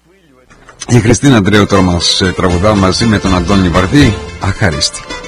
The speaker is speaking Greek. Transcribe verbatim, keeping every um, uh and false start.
Η Χριστίνα Αντρέου τώρα μας τραγουδά μαζί με τον Αντώνη Βαρδί, Αχαρίστη.